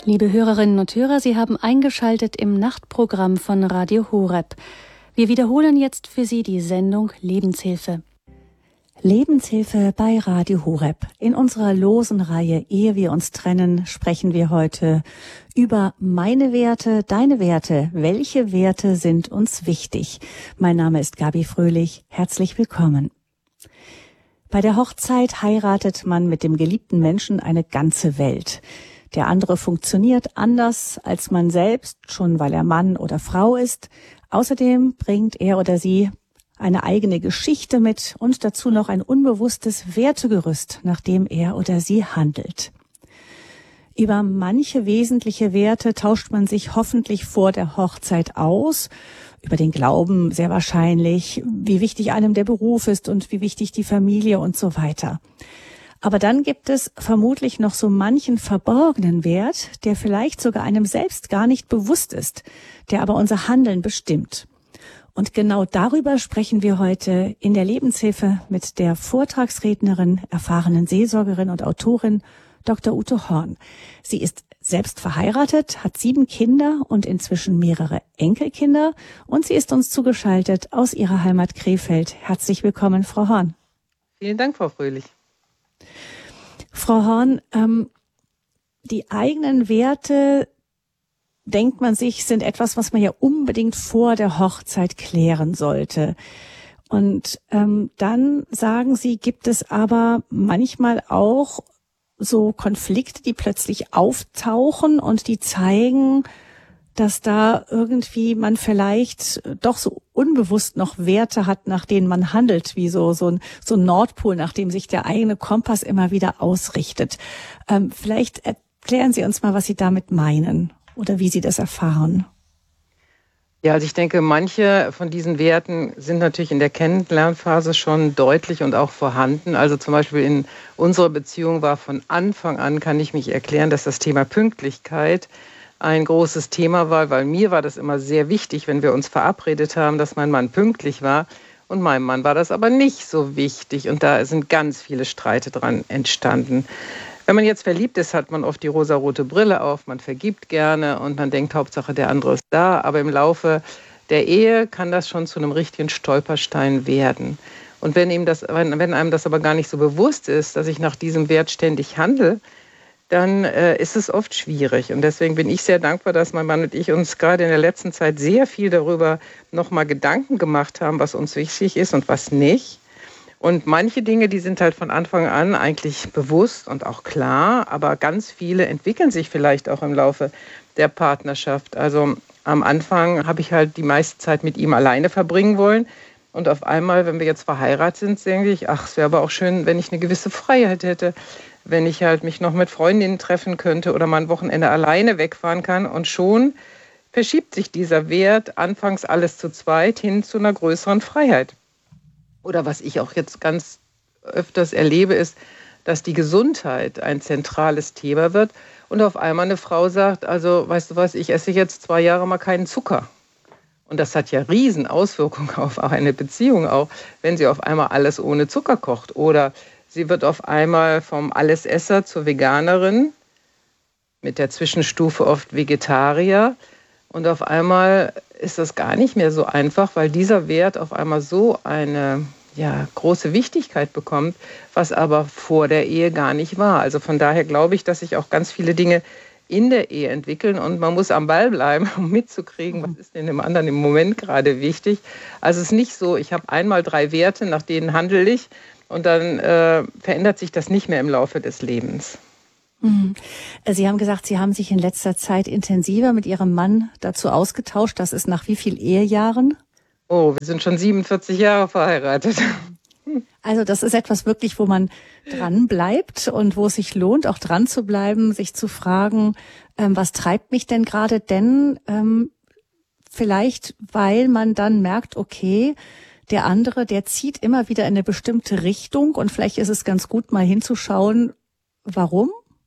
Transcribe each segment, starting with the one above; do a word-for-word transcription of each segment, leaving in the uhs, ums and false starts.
Liebe Hörerinnen und Hörer, Sie haben eingeschaltet im Nachtprogramm von Radio Horeb. Wir wiederholen jetzt für Sie die Sendung Lebenshilfe. Lebenshilfe bei Radio Horeb. In unserer losen Reihe Ehe wir uns trennen, sprechen wir heute über meine Werte, deine Werte. Welche Werte sind uns wichtig? Mein Name ist Gabi Fröhlich. Herzlich willkommen. Bei der Hochzeit heiratet man mit dem geliebten Menschen eine ganze Welt. Der andere funktioniert anders als man selbst, schon weil er Mann oder Frau ist. Außerdem bringt er oder sie eine eigene Geschichte mit und dazu noch ein unbewusstes Wertegerüst, nach dem er oder sie handelt. Über manche wesentliche Werte tauscht man sich hoffentlich vor der Hochzeit aus. Über den Glauben sehr wahrscheinlich, wie wichtig einem der Beruf ist und wie wichtig die Familie und so weiter. Aber dann gibt es vermutlich noch so manchen verborgenen Wert, der vielleicht sogar einem selbst gar nicht bewusst ist, der aber unser Handeln bestimmt. Und genau darüber sprechen wir heute in der Lebenshilfe mit der Vortragsrednerin, erfahrenen Seelsorgerin und Autorin Doktor Ute Horn. Sie ist selbst verheiratet, hat sieben Kinder und inzwischen mehrere Enkelkinder und sie ist uns zugeschaltet aus ihrer Heimat Krefeld. Herzlich willkommen, Frau Horn. Vielen Dank, Frau Fröhlich. Frau Horn, ähm, die eigenen Werte, denkt man sich, sind etwas, was man ja unbedingt vor der Hochzeit klären sollte. Und ähm, dann sagen Sie, gibt es aber manchmal auch so Konflikte, die plötzlich auftauchen und die zeigen, dass da irgendwie man vielleicht doch so unbewusst noch Werte hat, nach denen man handelt, wie so so ein, so ein Nordpol, nach dem sich der eigene Kompass immer wieder ausrichtet. Ähm, vielleicht erklären Sie uns mal, was Sie damit meinen oder wie Sie das erfahren. Ja, also ich denke, manche von diesen Werten sind natürlich in der Kennenlernphase schon deutlich und auch vorhanden. Also zum Beispiel in unserer Beziehung war von Anfang an, kann ich mich erklären, dass das Thema Pünktlichkeit ein großes Thema war, weil mir war das immer sehr wichtig, wenn wir uns verabredet haben, dass mein Mann pünktlich war. Und meinem Mann war das aber nicht so wichtig. Und da sind ganz viele Streite dran entstanden. Wenn man jetzt verliebt ist, hat man oft die rosarote Brille auf, man vergibt gerne und man denkt, Hauptsache der andere ist da. Aber im Laufe der Ehe kann das schon zu einem richtigen Stolperstein werden. Und wenn ihm das, wenn, wenn einem das aber gar nicht so bewusst ist, dass ich nach diesem Wert ständig handle, dann äh, ist es oft schwierig. Und deswegen bin ich sehr dankbar, dass mein Mann und ich uns gerade in der letzten Zeit sehr viel darüber nochmal Gedanken gemacht haben, was uns wichtig ist und was nicht. Und manche Dinge, die sind halt von Anfang an eigentlich bewusst und auch klar, aber ganz viele entwickeln sich vielleicht auch im Laufe der Partnerschaft. Also am Anfang habe ich halt die meiste Zeit mit ihm alleine verbringen wollen. Und auf einmal, wenn wir jetzt verheiratet sind, denke ich, ach, es wäre aber auch schön, wenn ich eine gewisse Freiheit hätte, wenn ich halt mich noch mit Freundinnen treffen könnte oder mal ein Wochenende alleine wegfahren kann. Und schon verschiebt sich dieser Wert, anfangs alles zu zweit, hin zu einer größeren Freiheit. Oder was ich auch jetzt ganz öfters erlebe, ist, dass die Gesundheit ein zentrales Thema wird und auf einmal eine Frau sagt, also weißt du was, ich esse jetzt zwei Jahre mal keinen Zucker. Und das hat ja riesen Auswirkungen auf eine Beziehung auch, wenn sie auf einmal alles ohne Zucker kocht. Oder sie wird auf einmal vom Allesesser zur Veganerin, mit der Zwischenstufe oft Vegetarier. Und auf einmal ist das gar nicht mehr so einfach, weil dieser Wert auf einmal so eine ja, große Wichtigkeit bekommt, was aber vor der Ehe gar nicht war. Also von daher glaube ich, dass sich auch ganz viele Dinge in der Ehe entwickeln und man muss am Ball bleiben, um mitzukriegen, was ist denn dem anderen im Moment gerade wichtig. Also es ist nicht so, ich habe einmal drei Werte, nach denen handle ich und dann äh, verändert sich das nicht mehr im Laufe des Lebens. Sie haben gesagt, Sie haben sich in letzter Zeit intensiver mit Ihrem Mann dazu ausgetauscht. Das ist nach wie vielen Ehejahren? Oh, wir sind schon siebenundvierzig Jahre verheiratet. Also das ist etwas wirklich, wo man dran bleibt und wo es sich lohnt, auch dran zu bleiben, sich zu fragen, ähm, was treibt mich denn gerade? Denn ähm, vielleicht, weil man dann merkt, okay, der andere, der zieht immer wieder in eine bestimmte Richtung und vielleicht ist es ganz gut, mal hinzuschauen, warum?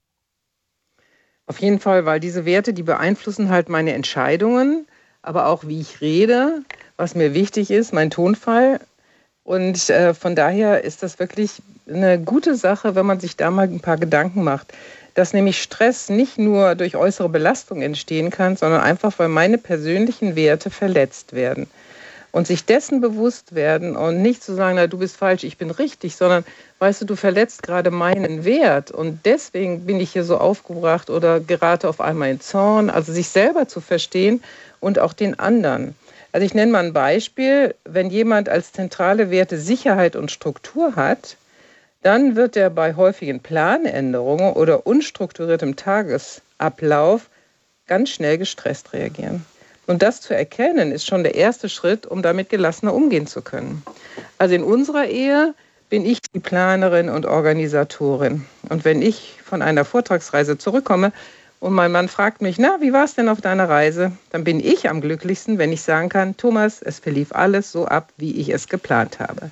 Auf jeden Fall, weil diese Werte, die beeinflussen halt meine Entscheidungen, aber auch wie ich rede, was mir wichtig ist, mein Tonfall. Und äh, von daher ist das wirklich eine gute Sache, wenn man sich da mal ein paar Gedanken macht. dass nämlich Stress nicht nur durch äußere Belastung entstehen kann, sondern einfach, weil meine persönlichen Werte verletzt werden. Und sich dessen bewusst werden und nicht zu sagen, na, du bist falsch, ich bin richtig, sondern, weißt du, du verletzt gerade meinen Wert und deswegen bin ich hier so aufgebracht oder gerate auf einmal in Zorn. Also sich selber zu verstehen und auch den anderen. Also ich nenne mal ein Beispiel, wenn jemand als zentrale Werte Sicherheit und Struktur hat, dann wird er bei häufigen Planänderungen oder unstrukturiertem Tagesablauf ganz schnell gestresst reagieren. Und das zu erkennen, ist schon der erste Schritt, um damit gelassener umgehen zu können. Also in unserer Ehe bin ich die Planerin und Organisatorin. Und wenn ich von einer Vortragsreise zurückkomme und mein Mann fragt mich, na, wie war es denn auf deiner Reise? Dann bin ich am glücklichsten, wenn ich sagen kann, Thomas, es verlief alles so ab, wie ich es geplant habe.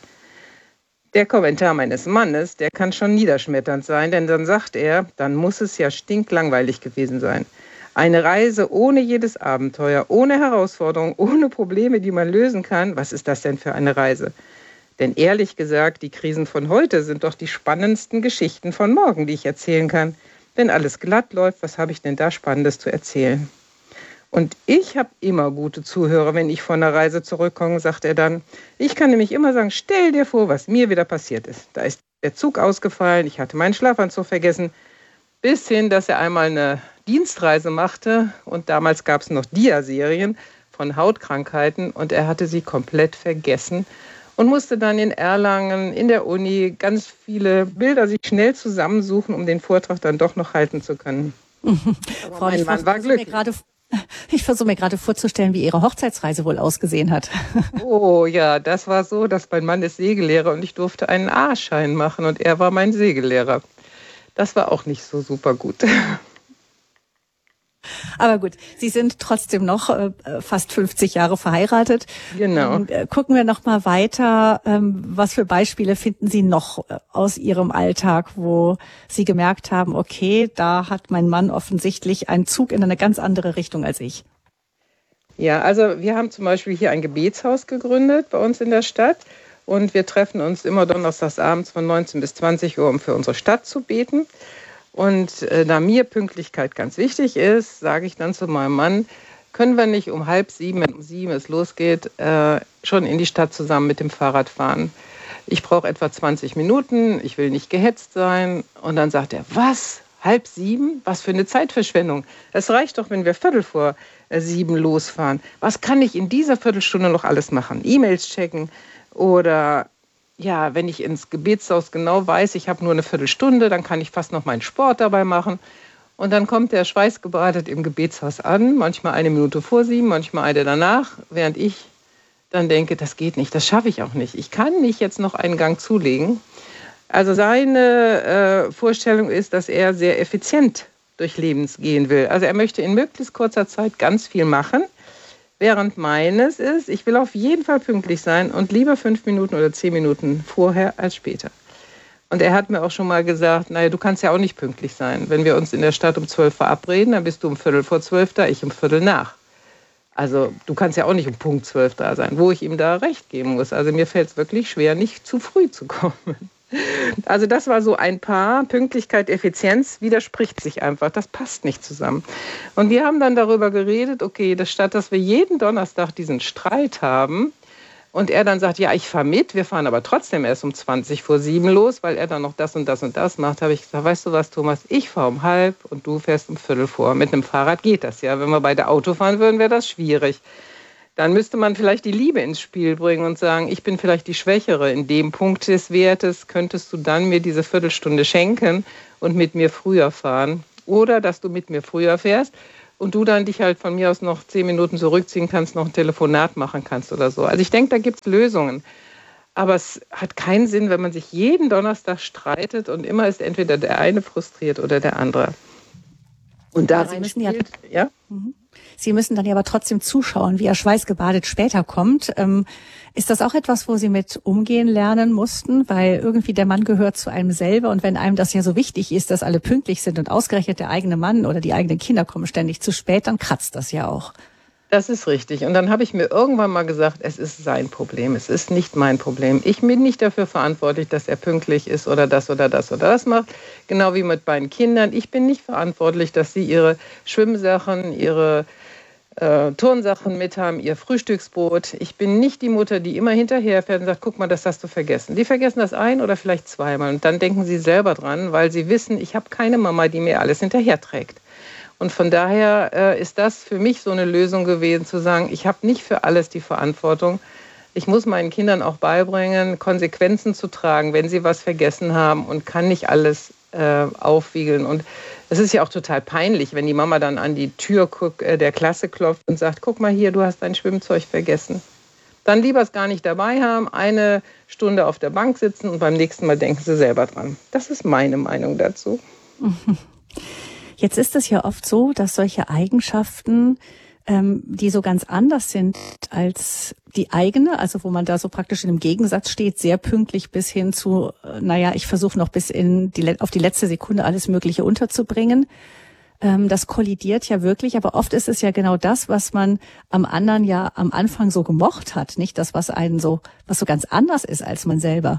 Der Kommentar meines Mannes, der kann schon niederschmetternd sein, denn dann sagt er, dann muss es ja stinklangweilig gewesen sein. Eine Reise ohne jedes Abenteuer, ohne Herausforderung, ohne Probleme, die man lösen kann. Was ist das denn für eine Reise? Denn ehrlich gesagt, die Krisen von heute sind doch die spannendsten Geschichten von morgen, die ich erzählen kann. Wenn alles glatt läuft, was habe ich denn da Spannendes zu erzählen? Und ich habe immer gute Zuhörer, wenn ich von der Reise zurückkomme, sagt er dann. Ich kann nämlich immer sagen, stell dir vor, was mir wieder passiert ist. Da ist der Zug ausgefallen, ich hatte meinen Schlafanzug vergessen, bis hin, dass er einmal eine Dienstreise machte und damals gab es noch Dia-Serien von Hautkrankheiten und er hatte sie komplett vergessen und musste dann in Erlangen in der Uni ganz viele Bilder sich schnell zusammensuchen, um den Vortrag dann doch noch halten zu können. Frau, mein Mann war glücklich. Ich versuche mir gerade vorzustellen, wie Ihre Hochzeitsreise wohl ausgesehen hat. Oh ja, das war so, dass mein Mann ist Segellehrer und ich durfte einen A-Schein machen und er war mein Segellehrer. Das war auch nicht so super gut. Aber gut, Sie sind trotzdem noch äh, fast fünfzig Jahre verheiratet. Genau. Ähm, äh, gucken wir noch mal weiter. Ähm, was für Beispiele finden Sie noch äh, aus Ihrem Alltag, wo Sie gemerkt haben, okay, da hat mein Mann offensichtlich einen Zug in eine ganz andere Richtung als ich? Ja, also wir haben zum Beispiel hier ein Gebetshaus gegründet bei uns in der Stadt. Und wir treffen uns immer donnerstags abends von neunzehn bis zwanzig Uhr, um für unsere Stadt zu beten. Und äh, da mir Pünktlichkeit ganz wichtig ist, sage ich dann zu meinem Mann, können wir nicht um halb sieben, wenn um sieben es losgeht, äh, schon in die Stadt zusammen mit dem Fahrrad fahren. Ich brauche etwa zwanzig Minuten, ich will nicht gehetzt sein. Und dann sagt er, was? Halb sieben? Was für eine Zeitverschwendung. Es reicht doch, wenn wir viertel vor äh, sieben losfahren. Was kann ich in dieser Viertelstunde noch alles machen? E-Mails checken oder ja, wenn ich ins Gebetshaus genau weiß, ich habe nur eine Viertelstunde, dann kann ich fast noch meinen Sport dabei machen. Und dann kommt der schweißgebadet im Gebetshaus an, manchmal eine Minute vor sieben, manchmal eine danach, während ich dann denke, das geht nicht, das schaffe ich auch nicht. Ich kann nicht jetzt noch einen Gang zulegen. Also seine äh, Vorstellung ist, dass er sehr effizient durch Lebens gehen will. Also er möchte in möglichst kurzer Zeit ganz viel machen. Während meines ist, ich will auf jeden Fall pünktlich sein und lieber fünf Minuten oder zehn Minuten vorher als später. Und er hat mir auch schon mal gesagt, naja, du kannst ja auch nicht pünktlich sein. Wenn wir uns in der Stadt um zwölf verabreden, dann bist du um Viertel vor zwölf da, ich um Viertel nach. Also du kannst ja auch nicht um Punkt zwölf da sein, wo ich ihm da recht geben muss. Also mir fällt es wirklich schwer, nicht zu früh zu kommen. Also das war so ein Paar. Pünktlichkeit, Effizienz widerspricht sich einfach. Das passt nicht zusammen. Und wir haben dann darüber geredet, okay, das statt dass wir jeden Donnerstag diesen Streit haben und er dann sagt, ja, ich fahre mit, wir fahren aber trotzdem erst um zwanzig vor sieben los, weil er dann noch das und das und das macht, habe ich gesagt, weißt du was, Thomas, ich fahre um halb und du fährst um Viertel vor. Mit einem Fahrrad geht das ja. Wenn wir beide Auto fahren würden, wäre das schwierig. Dann müsste man vielleicht die Liebe ins Spiel bringen und sagen, ich bin vielleicht die Schwächere in dem Punkt des Wertes, könntest du dann mir diese Viertelstunde schenken und mit mir früher fahren? Oder dass du mit mir früher fährst und du dann dich halt von mir aus noch zehn Minuten zurückziehen kannst, noch ein Telefonat machen kannst oder so. Also ich denke, da gibt es Lösungen. Aber es hat keinen Sinn, wenn man sich jeden Donnerstag streitet und immer ist entweder der eine frustriert oder der andere. Und da Sie müssen ja, ja? Sie müssen dann ja aber trotzdem zuschauen, wie er schweißgebadet später kommt. Ähm, ist das auch etwas, wo Sie mit umgehen lernen mussten? Weil irgendwie der Mann gehört zu einem selber und wenn einem das ja so wichtig ist, dass alle pünktlich sind und ausgerechnet der eigene Mann oder die eigenen Kinder kommen ständig zu spät, dann kratzt das ja auch. Das ist richtig. Und dann habe ich mir irgendwann mal gesagt, es ist sein Problem, es ist nicht mein Problem. Ich bin nicht dafür verantwortlich, dass er pünktlich ist oder das oder das oder das macht. Genau wie mit meinen Kindern. Ich bin nicht verantwortlich, dass sie ihre Schwimmsachen, ihre äh, Turnsachen mit haben, ihr Frühstücksbrot. Ich bin nicht die Mutter, die immer hinterherfährt und sagt, guck mal, das hast du vergessen. Die vergessen das ein oder vielleicht zweimal. Und dann denken sie selber dran, weil sie wissen, ich habe keine Mama, die mir alles hinterherträgt. Und von daher äh, ist das für mich so eine Lösung gewesen, zu sagen, ich habe nicht für alles die Verantwortung. Ich muss meinen Kindern auch beibringen, Konsequenzen zu tragen, wenn sie was vergessen haben und kann nicht alles äh, aufwiegeln. Und es ist ja auch total peinlich, wenn die Mama dann an die Tür guck, äh, der Klasse klopft und sagt, guck mal hier, du hast dein Schwimmzeug vergessen. Dann lieber es gar nicht dabei haben, eine Stunde auf der Bank sitzen und beim nächsten Mal denken sie selber dran. Das ist meine Meinung dazu. Jetzt ist es ja oft so, dass solche Eigenschaften, ähm, die so ganz anders sind als die eigene, also wo man da so praktisch in einem Gegensatz steht, sehr pünktlich bis hin zu, äh, naja, ich versuche noch bis in die, auf die letzte Sekunde alles Mögliche unterzubringen. Ähm, das kollidiert ja wirklich, aber oft ist es ja genau das, was man am anderen ja am Anfang so gemocht hat, nicht das, was einen so, was so ganz anders ist als man selber.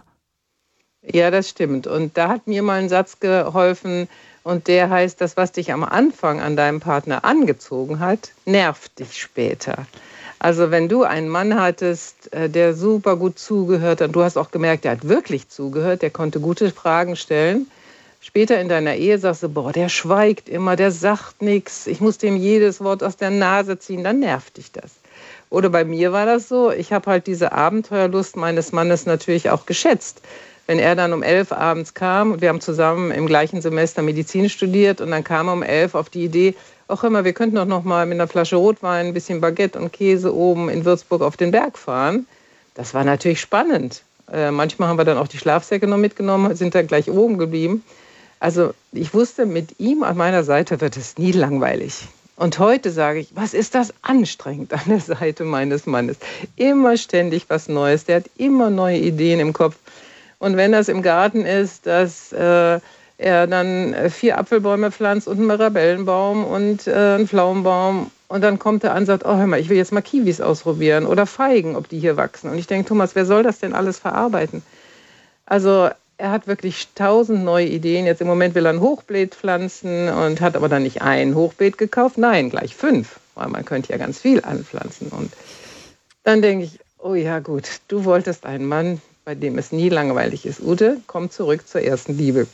Ja, das stimmt. Und da hat mir mal ein Satz geholfen, und der heißt, das, was dich am Anfang an deinem Partner angezogen hat, nervt dich später. Also wenn du einen Mann hattest, der super gut zugehört hat, du hast auch gemerkt, der hat wirklich zugehört, der konnte gute Fragen stellen. Später in deiner Ehe sagst du, boah, der schweigt immer, der sagt nichts, ich muss dem jedes Wort aus der Nase ziehen, dann nervt dich das. Oder bei mir war das so, ich habe halt diese Abenteuerlust meines Mannes natürlich auch geschätzt. Wenn er dann um elf abends kam, und wir haben zusammen im gleichen Semester Medizin studiert, und dann kam er um elf auf die Idee, ach hör mal, wir könnten doch noch mal mit einer Flasche Rotwein, ein bisschen Baguette und Käse oben in Würzburg auf den Berg fahren. Das war natürlich spannend. Äh, manchmal haben wir dann auch die Schlafsäcke noch mitgenommen, sind dann gleich oben geblieben. Also ich wusste, mit ihm an meiner Seite wird es nie langweilig. Und heute sage ich, was ist das anstrengend an der Seite meines Mannes? Immer ständig was Neues, der hat immer neue Ideen im Kopf. Und wenn das im Garten ist, dass äh, er dann vier Apfelbäume pflanzt und einen Mirabellenbaum und äh, einen Pflaumenbaum, und dann kommt er an und sagt, oh hör mal, ich will jetzt mal Kiwis ausprobieren oder Feigen, ob die hier wachsen. Und ich denke, Thomas, wer soll das denn alles verarbeiten? Also er hat wirklich tausend neue Ideen. Jetzt im Moment will er ein Hochbeet pflanzen und hat aber dann nicht ein Hochbeet gekauft, nein, gleich fünf, weil man könnte ja ganz viel anpflanzen. Und dann denke ich, oh ja gut, du wolltest einen Mann, bei dem es nie langweilig ist. Ute, komm zurück zur ersten Liebe.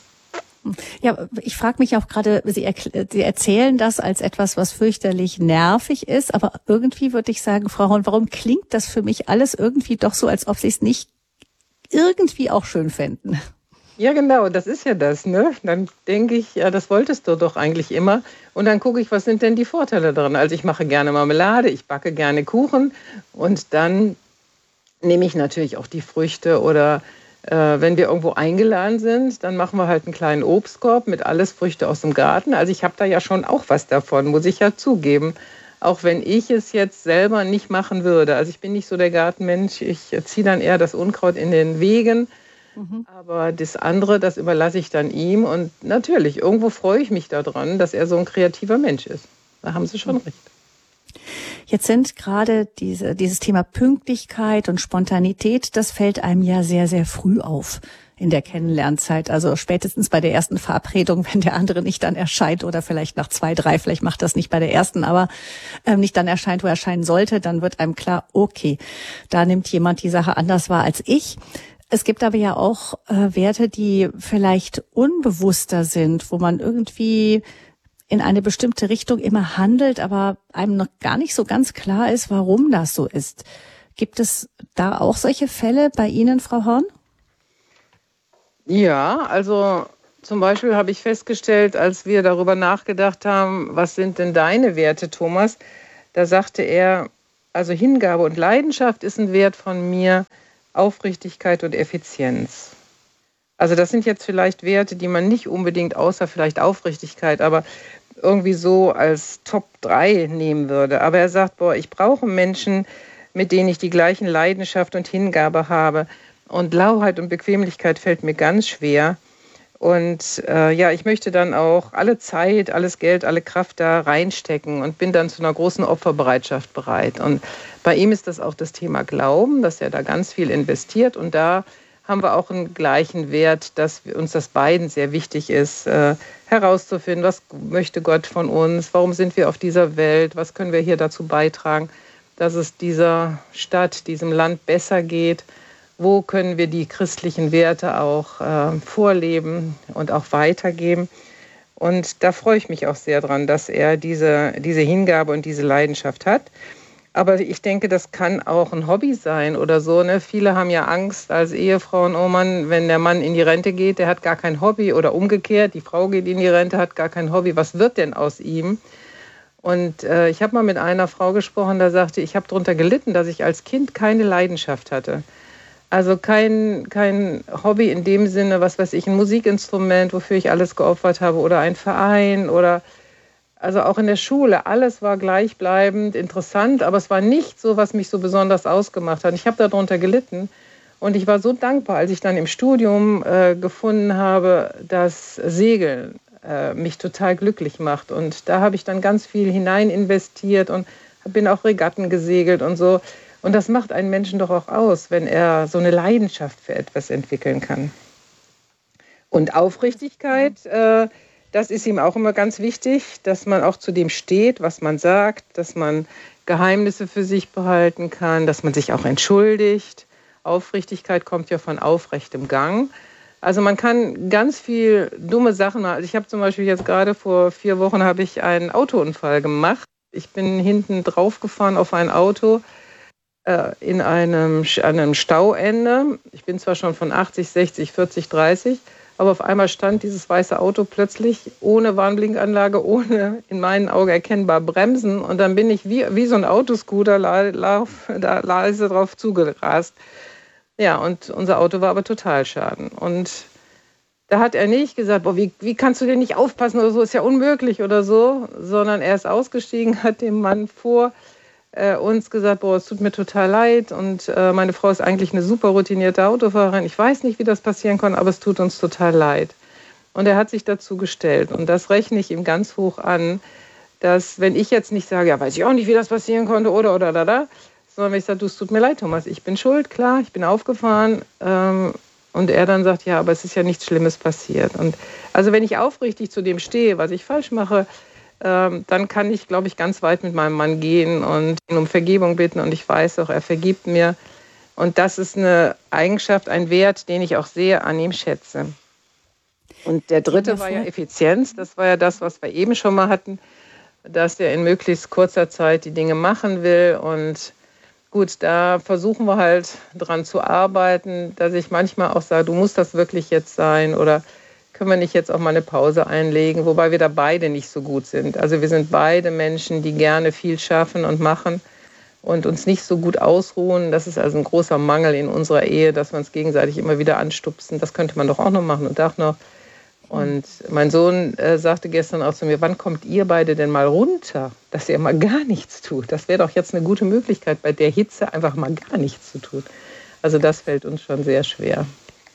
Ja, ich frage mich auch gerade, Sie, Sie erzählen das als etwas, was fürchterlich nervig ist, aber irgendwie würde ich sagen, Frau Horn, warum klingt das für mich alles irgendwie doch so, als ob Sie es nicht irgendwie auch schön fänden? Ja, genau, das ist ja das, ne? Dann denke ich, ja, das wolltest du doch eigentlich immer. Und dann gucke ich, was sind denn die Vorteile daran? Also ich mache gerne Marmelade, ich backe gerne Kuchen, und dann nehme ich natürlich auch die Früchte, oder äh, wenn wir irgendwo eingeladen sind, dann machen wir halt einen kleinen Obstkorb mit alles Früchte aus dem Garten. Also ich habe da ja schon auch was davon, muss ich ja zugeben. Auch wenn ich es jetzt selber nicht machen würde. Also ich bin nicht so der Gartenmensch, ich ziehe dann eher das Unkraut in den Wegen. Mhm. Aber das andere, das überlasse ich dann ihm. Und natürlich, irgendwo freue ich mich daran, dass er so ein kreativer Mensch ist. Da haben Sie schon recht. Jetzt sind gerade diese, dieses Thema Pünktlichkeit und Spontanität, das fällt einem ja sehr, sehr früh auf in der Kennenlernzeit. Also spätestens bei der ersten Verabredung, wenn der andere nicht dann erscheint, oder vielleicht nach zwei, drei, vielleicht macht das nicht bei der ersten, aber ähm, nicht dann erscheint, wo er erscheinen sollte, dann wird einem klar, okay, da nimmt jemand die Sache anders wahr als ich. Es gibt aber ja auch äh, Werte, die vielleicht unbewusster sind, wo man irgendwie in eine bestimmte Richtung immer handelt, aber einem noch gar nicht so ganz klar ist, warum das so ist. Gibt es da auch solche Fälle bei Ihnen, Frau Horn? Ja, also zum Beispiel habe ich festgestellt, als wir darüber nachgedacht haben, was sind denn deine Werte, Thomas? Da sagte er, also Hingabe und Leidenschaft ist ein Wert von mir, Aufrichtigkeit und Effizienz. Also das sind jetzt vielleicht Werte, die man nicht unbedingt, außer vielleicht Aufrichtigkeit, aber irgendwie so als Top drei nehmen würde. Aber er sagt, boah, ich brauche Menschen, mit denen ich die gleichen Leidenschaft und Hingabe habe. Und Lauheit und Bequemlichkeit fällt mir ganz schwer. Und äh, ja, ich möchte dann auch alle Zeit, alles Geld, alle Kraft da reinstecken und bin dann zu einer großen Opferbereitschaft bereit. Und bei ihm ist das auch das Thema Glauben, dass er da ganz viel investiert. Und da haben wir auch einen gleichen Wert, dass uns das beiden sehr wichtig ist, äh, herauszufinden, was möchte Gott von uns, warum sind wir auf dieser Welt, was können wir hier dazu beitragen, dass es dieser Stadt, diesem Land besser geht. Wo können wir die christlichen Werte auch äh, vorleben und auch weitergeben? Und da freue ich mich auch sehr dran, dass er diese, diese Hingabe und diese Leidenschaft hat. Aber ich denke, das kann auch ein Hobby sein oder so. Ne? Viele haben ja Angst als Ehefrauen, oh Mann, wenn der Mann in die Rente geht, der hat gar kein Hobby. Oder umgekehrt, die Frau geht in die Rente, hat gar kein Hobby. Was wird denn aus ihm? Und äh, ich habe mal mit einer Frau gesprochen, da sagte, ich habe darunter gelitten, dass ich als Kind keine Leidenschaft hatte. Also kein, kein Hobby in dem Sinne, was weiß ich, ein Musikinstrument, wofür ich alles geopfert habe oder ein Verein oder also auch in der Schule. Alles war gleichbleibend, interessant, aber es war nicht so, was mich so besonders ausgemacht hat. Ich habe darunter gelitten und ich war so dankbar, als ich dann im Studium äh, gefunden habe, dass Segeln äh, mich total glücklich macht. Und da habe ich dann ganz viel hinein investiert und bin auch Regatten gesegelt und so. Und das macht einen Menschen doch auch aus, wenn er so eine Leidenschaft für etwas entwickeln kann. Und Aufrichtigkeit, äh, das ist ihm auch immer ganz wichtig, dass man auch zu dem steht, was man sagt, dass man Geheimnisse für sich behalten kann, dass man sich auch entschuldigt. Aufrichtigkeit kommt ja von aufrechtem Gang. Also man kann ganz viel dumme Sachen machen. Also ich habe zum Beispiel jetzt gerade vor vier Wochen habe ich einen Autounfall gemacht. Ich bin hinten drauf gefahren auf ein Auto in einem, einem Stauende. Ich bin zwar schon von achtzig, sechzig, vierzig, dreißig, aber auf einmal stand dieses weiße Auto plötzlich ohne Warnblinkanlage, ohne in meinen Augen erkennbar Bremsen. Und dann bin ich wie, wie so ein Autoscooter la, la, da leise drauf zugerast. Ja, und unser Auto war aber Totalschaden. Und da hat er nicht gesagt, boah, wie, wie kannst du denn nicht aufpassen oder so, ist ja unmöglich oder so, sondern er ist ausgestiegen, hat dem Mann vor Äh, uns gesagt, boah, es tut mir total leid und äh, meine Frau ist eigentlich eine super routinierte Autofahrerin. Ich weiß nicht, wie das passieren konnte, aber es tut uns total leid. Und er hat sich dazu gestellt und das rechne ich ihm ganz hoch an, dass wenn ich jetzt nicht sage, ja, weiß ich auch nicht, wie das passieren konnte oder oder da da, sondern wenn ich sage, du, es tut mir leid, Thomas, ich bin schuld, klar, ich bin aufgefahren ähm, und er dann sagt, ja, aber es ist ja nichts Schlimmes passiert. Und also wenn ich aufrichtig zu dem stehe, was ich falsch mache, dann kann ich, glaube ich, ganz weit mit meinem Mann gehen und ihn um Vergebung bitten. Und ich weiß auch, er vergibt mir. Und das ist eine Eigenschaft, ein Wert, den ich auch sehr an ihm schätze. Und der dritte war ja Effizienz. Das war ja das, was wir eben schon mal hatten, dass er in möglichst kurzer Zeit die Dinge machen will. Und gut, da versuchen wir halt dran zu arbeiten, dass ich manchmal auch sage, du musst das wirklich jetzt sein oder können wir nicht jetzt auch mal eine Pause einlegen, wobei wir da beide nicht so gut sind. Also wir sind beide Menschen, die gerne viel schaffen und machen und uns nicht so gut ausruhen. Das ist also ein großer Mangel in unserer Ehe, dass wir uns gegenseitig immer wieder anstupsen. Das könnte man doch auch noch machen und auch noch. Und mein Sohn äh, sagte gestern auch zu mir, wann kommt ihr beide denn mal runter, dass ihr mal gar nichts tut? Das wäre doch jetzt eine gute Möglichkeit, bei der Hitze einfach mal gar nichts zu tun. Also das fällt uns schon sehr schwer.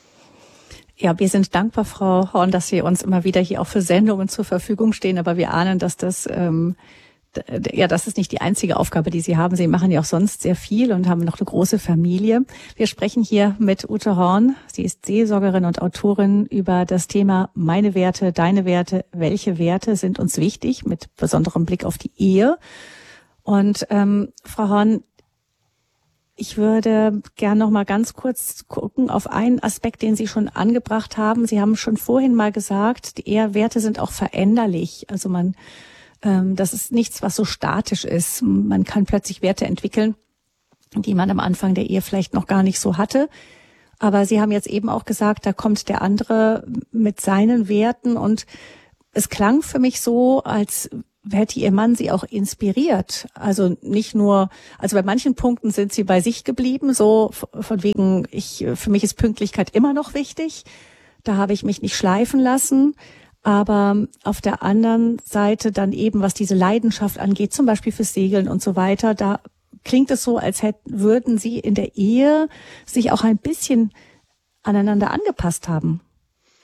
Ja, wir sind dankbar, Frau Horn, dass Sie uns immer wieder hier auch für Sendungen zur Verfügung stehen. Aber wir ahnen, dass das, ähm, ja, das ist nicht die einzige Aufgabe, die Sie haben. Sie machen ja auch sonst sehr viel und haben noch eine große Familie. Wir sprechen hier mit Ute Horn. Sie ist Seelsorgerin und Autorin über das Thema Meine Werte, deine Werte. Welche Werte sind uns wichtig? Mit besonderem Blick auf die Ehe. Und ähm, Frau Horn, ich würde gern noch mal ganz kurz gucken auf einen Aspekt, den Sie schon angebracht haben. Sie haben schon vorhin mal gesagt, die Ehewerte sind auch veränderlich. Also man, ähm, das ist nichts, was so statisch ist. Man kann plötzlich Werte entwickeln, die man am Anfang der Ehe vielleicht noch gar nicht so hatte. Aber Sie haben jetzt eben auch gesagt, da kommt der andere mit seinen Werten und es klang für mich so, als hätte Ihr Mann Sie auch inspiriert. Also nicht nur, also bei manchen Punkten sind Sie bei sich geblieben, so von wegen, ich, für mich ist Pünktlichkeit immer noch wichtig. Da habe ich mich nicht schleifen lassen. Aber auf der anderen Seite dann eben, was diese Leidenschaft angeht, zum Beispiel fürs Segeln und so weiter, da klingt es so, als hätten, würden Sie in der Ehe sich auch ein bisschen aneinander angepasst haben.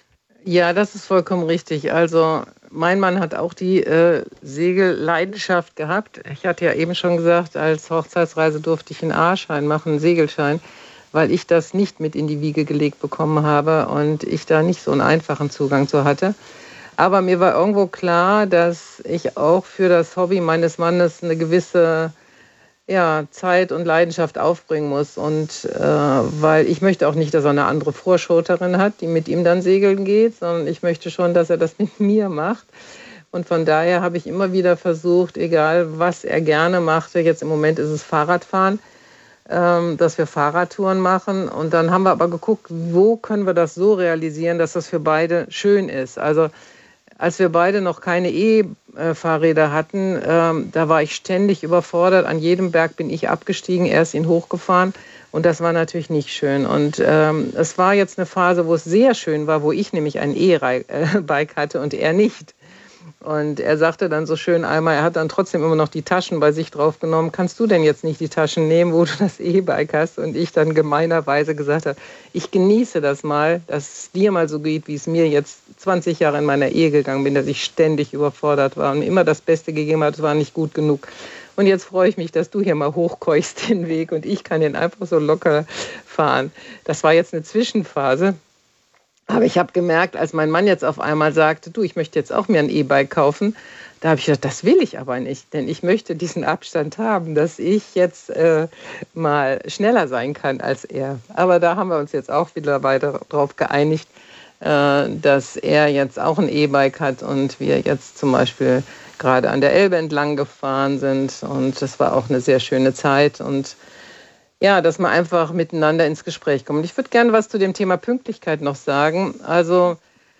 Ja, das ist vollkommen richtig. Also mein Mann hat auch die äh, Segelleidenschaft gehabt. Ich hatte ja eben schon gesagt, als Hochzeitsreise durfte ich einen A-Schein machen, einen Segelschein, weil ich das nicht mit in die Wiege gelegt bekommen habe und ich da nicht so einen einfachen Zugang zu hatte. Aber mir war irgendwo klar, dass ich auch für das Hobby meines Mannes eine gewisse ja, Zeit und Leidenschaft aufbringen muss. Und äh, weil ich möchte auch nicht, dass er eine andere Vorschotterin hat, die mit ihm dann segeln geht, sondern ich möchte schon, dass er das mit mir macht. Und von daher habe ich immer wieder versucht, egal was er gerne machte, jetzt im Moment ist es Fahrradfahren, ähm, dass wir Fahrradtouren machen. Und dann haben wir aber geguckt, wo können wir das so realisieren, dass das für beide schön ist. Also als wir beide noch keine E-Fahrräder hatten, ähm, da war ich ständig überfordert. An jedem Berg bin ich abgestiegen, er ist ihn hochgefahren. Und das war natürlich nicht schön. Und ähm, es war jetzt eine Phase, wo es sehr schön war, wo ich nämlich ein E-Bike hatte und er nicht. Und er sagte dann so schön einmal, er hat dann trotzdem immer noch die Taschen bei sich draufgenommen. Kannst du denn jetzt nicht die Taschen nehmen, wo du das E-Bike hast? Und ich dann gemeinerweise gesagt habe, ich genieße das mal, dass es dir mal so geht, wie es mir jetzt zwanzig Jahre in meiner Ehe gegangen bin, dass ich ständig überfordert war und mir immer das Beste gegeben habe, es war nicht gut genug. Und jetzt freue ich mich, dass du hier mal hochkeuchst den Weg und ich kann den einfach so locker fahren. Das war jetzt eine Zwischenphase. Aber ich habe gemerkt, als mein Mann jetzt auf einmal sagte, du, ich möchte jetzt auch mir ein E-Bike kaufen, da habe ich gedacht, das will ich aber nicht, denn ich möchte diesen Abstand haben, dass ich jetzt äh, mal schneller sein kann als er. Aber da haben wir uns jetzt auch wieder weiter darauf geeinigt, äh, dass er jetzt auch ein E-Bike hat und wir jetzt zum Beispiel gerade an der Elbe entlang gefahren sind und das war auch eine sehr schöne Zeit und ja, dass man einfach miteinander ins Gespräch kommt. Ich würde gerne was zu dem Thema Pünktlichkeit noch sagen. Also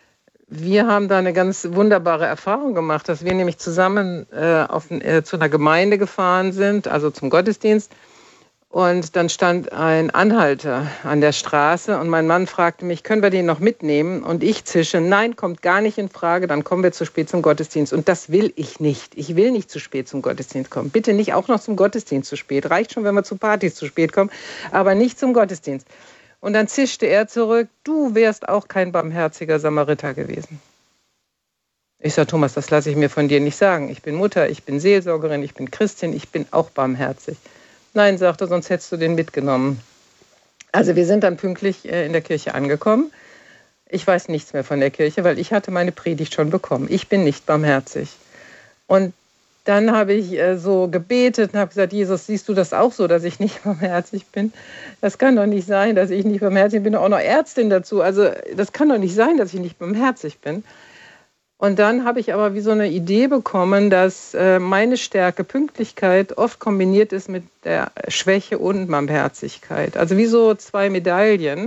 wir haben da eine ganz wunderbare Erfahrung gemacht, dass wir nämlich zusammen äh, auf, äh, zu einer Gemeinde gefahren sind, also zum Gottesdienst. Und dann stand ein Anhalter an der Straße und mein Mann fragte mich, können wir den noch mitnehmen? Und ich zische, nein, kommt gar nicht in Frage, dann kommen wir zu spät zum Gottesdienst. Und das will ich nicht. Ich will nicht zu spät zum Gottesdienst kommen. Bitte nicht auch noch zum Gottesdienst zu spät. Reicht schon, wenn wir zu Partys zu spät kommen, aber nicht zum Gottesdienst. Und dann zischte er zurück, du wärst auch kein barmherziger Samariter gewesen. Ich sage, Thomas, das lasse ich mir von dir nicht sagen. Ich bin Mutter, ich bin Seelsorgerin, ich bin Christin, ich bin auch barmherzig. Nein, sagte, sonst hättest du den mitgenommen. Also wir sind dann pünktlich in der Kirche angekommen. Ich weiß nichts mehr von der Kirche, weil ich hatte meine Predigt schon bekommen. Ich bin nicht barmherzig. Und dann habe ich so gebetet und habe gesagt, Jesus, siehst du das auch so, dass ich nicht barmherzig bin? Das kann doch nicht sein, dass ich nicht barmherzig bin. Ich bin auch noch Ärztin dazu. Also das kann doch nicht sein, dass ich nicht barmherzig bin. Und dann habe ich aber wie so eine Idee bekommen, dass äh, meine Stärke, Pünktlichkeit, oft kombiniert ist mit der Schwäche und Barmherzigkeit. Also wie so zwei Medaillen.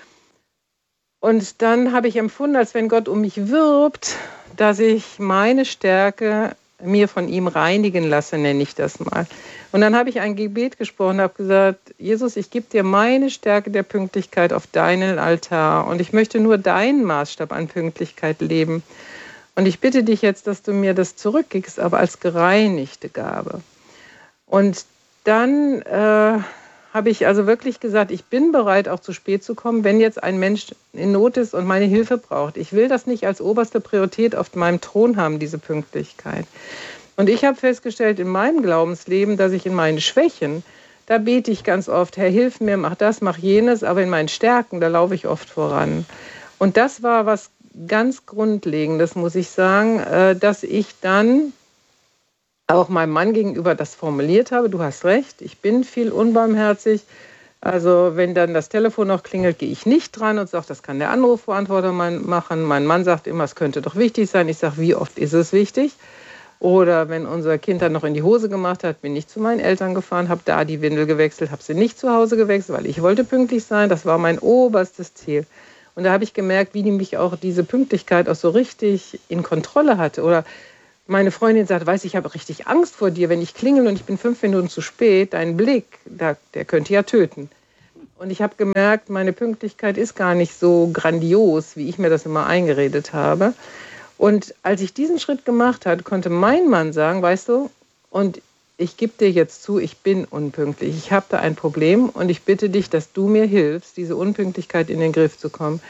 Und dann habe ich empfunden, als wenn Gott um mich wirbt, dass ich meine Stärke mir von ihm reinigen lasse, nenne ich das mal. Und dann habe ich ein Gebet gesprochen und habe gesagt, Jesus, ich gebe dir meine Stärke der Pünktlichkeit auf deinen Altar. Und ich möchte nur deinen Maßstab an Pünktlichkeit leben. Und ich bitte dich jetzt, dass du mir das zurückgibst, aber als gereinigte Gabe. Und dann äh, habe ich also wirklich gesagt, ich bin bereit, auch zu spät zu kommen, wenn jetzt ein Mensch in Not ist und meine Hilfe braucht. Ich will das nicht als oberste Priorität auf meinem Thron haben, diese Pünktlichkeit. Und ich habe festgestellt in meinem Glaubensleben, dass ich in meinen Schwächen, da bete ich ganz oft, Herr, hilf mir, mach das, mach jenes, aber in meinen Stärken, da laufe ich oft voran. Und das war was ganz Grundlegendes, muss ich sagen, dass ich dann auch meinem Mann gegenüber das formuliert habe. Du hast recht, ich bin viel unbarmherzig. Also wenn dann das Telefon noch klingelt, gehe ich nicht dran und sage, das kann der Anrufbeantworter machen. Mein Mann sagt immer, es könnte doch wichtig sein. Ich sage, wie oft ist es wichtig? Oder wenn unser Kind dann noch in die Hose gemacht hat, bin ich zu meinen Eltern gefahren, habe da die Windel gewechselt, habe sie nicht zu Hause gewechselt, weil ich wollte pünktlich sein. Das war mein oberstes Ziel. Und da habe ich gemerkt, wie die mich auch diese Pünktlichkeit auch so richtig in Kontrolle hatte. Oder meine Freundin sagt, weiß ich, ich habe richtig Angst vor dir, wenn ich klingel und ich bin fünf Minuten zu spät, dein Blick, der, der könnte ja töten. Und ich habe gemerkt, meine Pünktlichkeit ist gar nicht so grandios, wie ich mir das immer eingeredet habe. Und als ich diesen Schritt gemacht habe, konnte mein Mann sagen, weißt du, und ich gebe dir jetzt zu, ich bin unpünktlich. Ich habe da ein Problem und ich bitte dich, dass du mir hilfst, diese Unpünktlichkeit in den Griff zu kommen.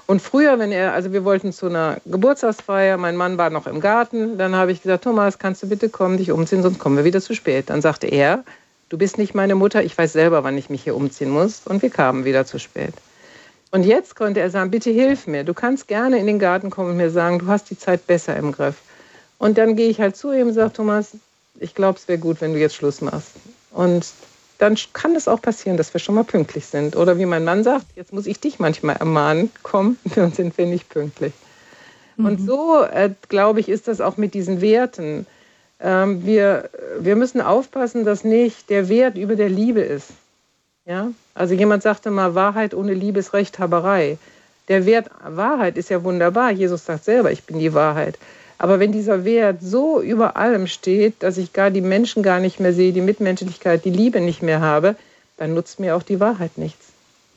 Und früher, wenn er, also wir wollten zu einer Geburtstagsfeier, mein Mann war noch im Garten, dann habe ich gesagt, Thomas, kannst du bitte kommen, dich umziehen, sonst kommen wir wieder zu spät. Dann sagte er, du bist nicht meine Mutter, ich weiß selber, wann ich mich hier umziehen muss. Und wir kamen wieder zu spät. Und jetzt konnte er sagen, bitte hilf mir, du kannst gerne in den Garten kommen und mir sagen, du hast die Zeit besser im Griff. Und dann gehe ich halt zu ihm und sage, Thomas, ich glaube, es wäre gut, wenn du jetzt Schluss machst. Und dann kann es auch passieren, dass wir schon mal pünktlich sind. Oder wie mein Mann sagt, jetzt muss ich dich manchmal ermahnen, komm, dann sind wir nicht pünktlich. Mhm. Und so, äh, glaube ich, ist das auch mit diesen Werten. Ähm, wir, wir müssen aufpassen, dass nicht der Wert über der Liebe ist. Ja? Also jemand sagte mal, Wahrheit ohne Liebe ist Rechthaberei. Der Wert Wahrheit ist ja wunderbar. Jesus sagt selber, ich bin die Wahrheit. Aber wenn dieser Wert so über allem steht, dass ich gar die Menschen gar nicht mehr sehe, die Mitmenschlichkeit, die Liebe nicht mehr habe, dann nutzt mir auch die Wahrheit nichts.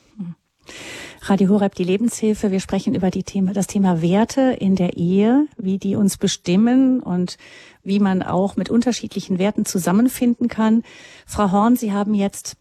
Radio Horeb, die Lebenshilfe. Wir sprechen über die Thema, das Thema Werte in der Ehe, wie die uns bestimmen und wie man auch mit unterschiedlichen Werten zusammenfinden kann. Frau Horn, Sie haben jetzt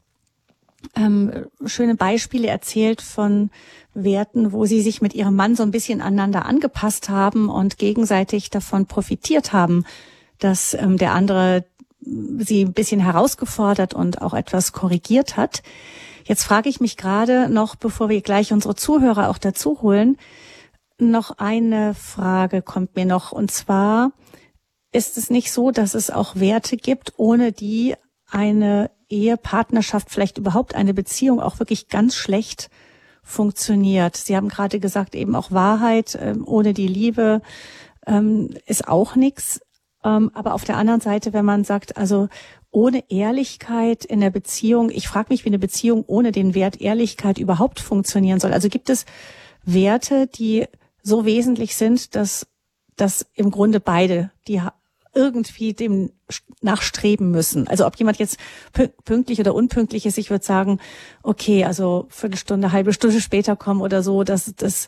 ähm, schöne Beispiele erzählt von Werten, wo Sie sich mit Ihrem Mann so ein bisschen aneinander angepasst haben und gegenseitig davon profitiert haben, dass ähm, der andere Sie ein bisschen herausgefordert und auch etwas korrigiert hat. Jetzt frage ich mich gerade noch, bevor wir gleich unsere Zuhörer auch dazu holen, noch eine Frage kommt mir noch. Und zwar ist es nicht so, dass es auch Werte gibt, ohne die eine Ehepartnerschaft, vielleicht überhaupt eine Beziehung auch wirklich ganz schlecht funktioniert. Sie haben gerade gesagt, eben auch Wahrheit ähm, ohne die Liebe ähm, ist auch nichts. Ähm, aber auf der anderen Seite, wenn man sagt, also ohne Ehrlichkeit in der Beziehung, ich frage mich, wie eine Beziehung ohne den Wert Ehrlichkeit überhaupt funktionieren soll. Also gibt es Werte, die so wesentlich sind, dass, dass im Grunde beide die irgendwie dem nachstreben müssen. Also ob jemand jetzt pünktlich oder unpünktlich ist, ich würde sagen, okay, also Viertelstunde, halbe Stunde später kommen oder so, das, das,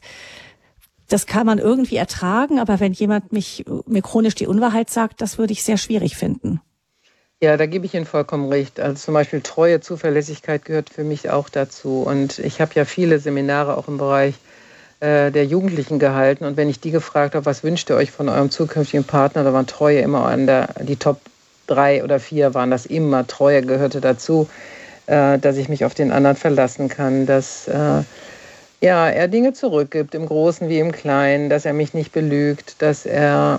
das kann man irgendwie ertragen. Aber wenn jemand mich, mir chronisch die Unwahrheit sagt, das würde ich sehr schwierig finden. Ja, da gebe ich Ihnen vollkommen recht. Also zum Beispiel Treue, Zuverlässigkeit gehört für mich auch dazu. Und ich habe ja viele Seminare auch im Bereich äh, der Jugendlichen gehalten. Und wenn ich die gefragt habe, was wünscht ihr euch von eurem zukünftigen Partner, da waren Treue immer an der, die Top drei oder vier waren das immer. Treue gehörte dazu, äh, dass ich mich auf den anderen verlassen kann, dass äh, ja, er Dinge zurückgibt, im Großen wie im Kleinen, dass er mich nicht belügt, dass er,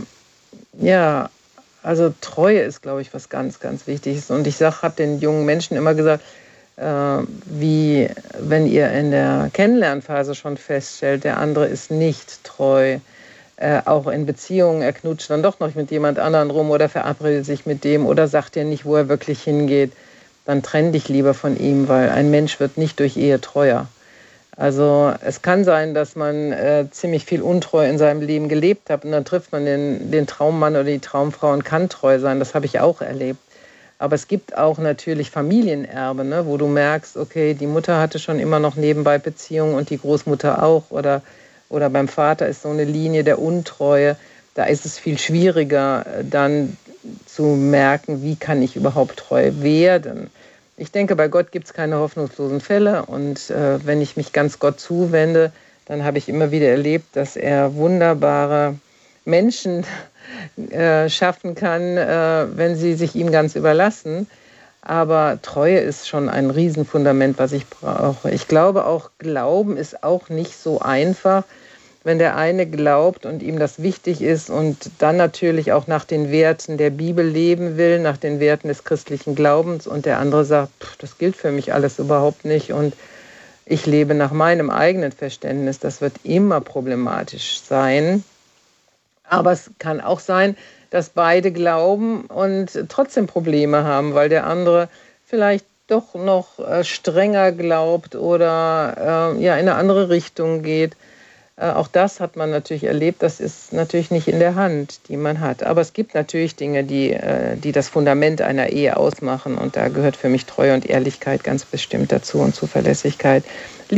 ja, also Treue ist, glaube ich, was ganz, ganz Wichtiges. Und ich sag, habe den jungen Menschen immer gesagt, äh, wie wenn ihr in der Kennenlernphase schon feststellt, der andere ist nicht treu, äh, auch in Beziehungen, er knutscht dann doch noch mit jemand anderen rum oder verabredet sich mit dem oder sagt dir nicht, wo er wirklich hingeht, dann trenn dich lieber von ihm, weil ein Mensch wird nicht durch Ehe treuer. Also es kann sein, dass man äh, ziemlich viel Untreue in seinem Leben gelebt hat und dann trifft man den, den Traummann oder die Traumfrau und kann treu sein. Das habe ich auch erlebt. Aber es gibt auch natürlich Familienerbe, ne, wo du merkst, okay, die Mutter hatte schon immer noch nebenbei Beziehungen und die Großmutter auch. Oder, oder beim Vater ist so eine Linie der Untreue. Da ist es viel schwieriger, dann zu merken, wie kann ich überhaupt treu werden. Ich denke, bei Gott gibt es keine hoffnungslosen Fälle und äh, wenn ich mich ganz Gott zuwende, dann habe ich immer wieder erlebt, dass er wunderbare Menschen äh, schaffen kann, äh, wenn sie sich ihm ganz überlassen. Aber Treue ist schon ein Riesenfundament, was ich brauche. Ich glaube auch, Glauben ist auch nicht so einfach, wenn der eine glaubt und ihm das wichtig ist und dann natürlich auch nach den Werten der Bibel leben will, nach den Werten des christlichen Glaubens und der andere sagt, pff, das gilt für mich alles überhaupt nicht und ich lebe nach meinem eigenen Verständnis. Das wird immer problematisch sein. Aber es kann auch sein, dass beide glauben und trotzdem Probleme haben, weil der andere vielleicht doch noch äh, strenger glaubt oder äh, ja, in eine andere Richtung geht. Äh, auch das hat man natürlich erlebt, das ist natürlich nicht in der Hand, die man hat. Aber es gibt natürlich Dinge, die, äh, die das Fundament einer Ehe ausmachen und da gehört für mich Treue und Ehrlichkeit ganz bestimmt dazu und Zuverlässigkeit.